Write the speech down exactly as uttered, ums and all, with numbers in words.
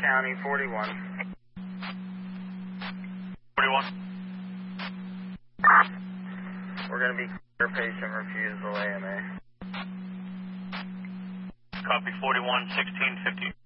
County, forty-one. forty-one. We're going to be clear patient refusal A M A. Copy forty-one, sixteen fifty.